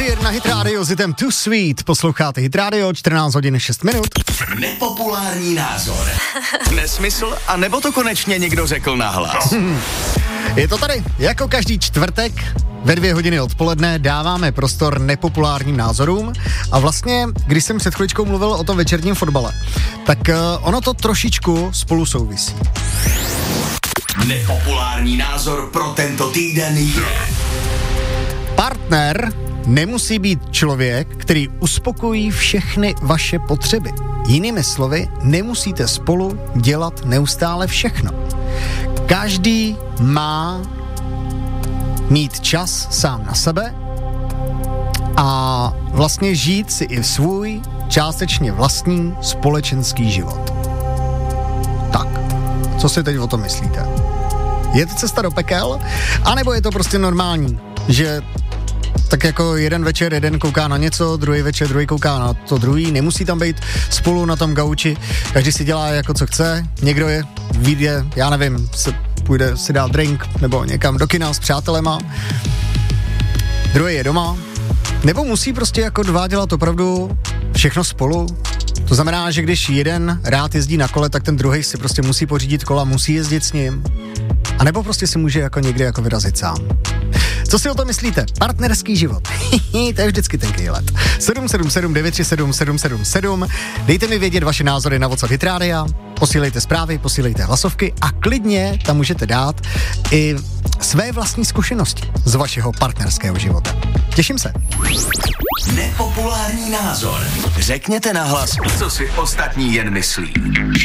Hozier na Hit Radio s hitem Too Sweet. Posloucháte Hit Radio, 14 hodin 6 minut. Nepopulární názor. Nesmysl, a nebo to konečně někdo řekl nahlas? Je to tady, jako každý čtvrtek ve 2 hodiny odpoledne dáváme prostor nepopulárním názorům a vlastně, když jsem před chvíličkou mluvil o tom večerním fotbale, tak ono to trošičku spolu souvisí. Nepopulární názor pro tento týden je... Partner nemusí být člověk, který uspokojí všechny vaše potřeby. Jinými slovy, nemusíte spolu dělat neustále všechno. Každý má mít čas sám na sebe a vlastně žít si i svůj částečně vlastní společenský život. Tak, co si teď o tom myslíte? Je to cesta do pekel? A nebo je to prostě normální, že tak jako jeden večer jeden kouká na něco, druhý večer druhý kouká na to druhý, nemusí tam být spolu na tom gauči, každý si dělá jako co chce, někdo vyjde, já nevím, půjde si dát drink nebo někam do kina s přátelema, druhý je doma, nebo musí prostě jako dva dělat opravdu všechno spolu. To znamená, že když jeden rád jezdí na kole, tak ten druhý si prostě musí pořídit kola, musí jezdit s ním. A nebo prostě si může jako někdy jako vyrazit sám. Co si o to myslíte? Partnerský život. To je vždycky tenký let. 777 937 777. Dejte mi vědět vaše názory na WhatsApp Hit Rádia, posílejte zprávy, posílejte hlasovky a klidně tam můžete dát i své vlastní zkušenosti z vašeho partnerského života. Těším se. Nepopulární názor. Řekněte nahlas, co si ostatní jen myslí.